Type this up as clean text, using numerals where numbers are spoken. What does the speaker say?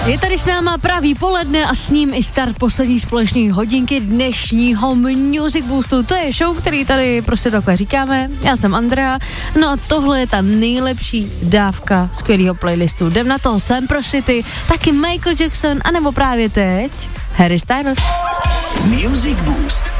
Je tady s náma pravý poledne a s ním i start poslední společné hodinky dnešního Music Boostu. To je show, který tady prostě takhle říkáme. Já jsem Andrea, no a tohle je ta nejlepší dávka skvělého playlistu. Jdem na to, Sam Pro City, taky Michael Jackson, anebo právě teď Harry Styles. Music Boost.